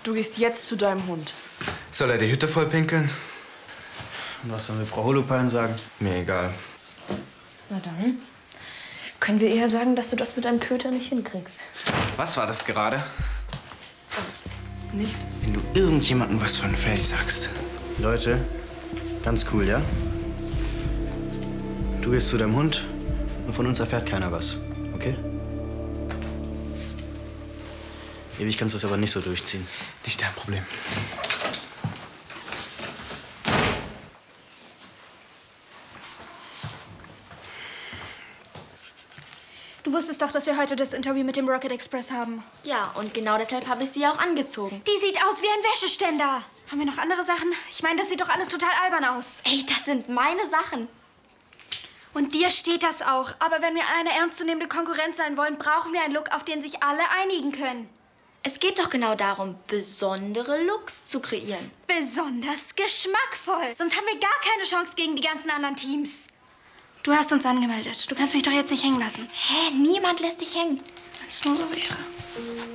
Du gehst jetzt zu deinem Hund. Soll er die Hütte voll pinkeln? Und was soll mir Frau Holopan sagen? Mir egal. Na dann können wir eher sagen, dass du das mit deinem Köter nicht hinkriegst. Was war das gerade? Nichts. Wenn du irgendjemandem was von Freddy sagst. Leute, ganz cool, ja? Du gehst zu deinem Hund und von uns erfährt keiner was, okay? Ewig kannst du es aber nicht so durchziehen. Nicht dein Problem. Du wusstest doch, dass wir heute das Interview mit dem Rocket Express haben. Ja, und genau deshalb habe ich sie auch angezogen. Die sieht aus wie ein Wäscheständer. Haben wir noch andere Sachen? Ich meine, das sieht doch alles total albern aus. Ey, das sind meine Sachen. Und dir steht das auch. Aber wenn wir eine ernstzunehmende Konkurrenz sein wollen, brauchen wir einen Look, auf den sich alle einigen können. Es geht doch genau darum, besondere Looks zu kreieren. Besonders geschmackvoll. Sonst haben wir gar keine Chance gegen die ganzen anderen Teams. Du hast uns angemeldet. Du kannst mich doch jetzt nicht hängen lassen. Hä? Niemand lässt dich hängen. Wenn es nur so wäre.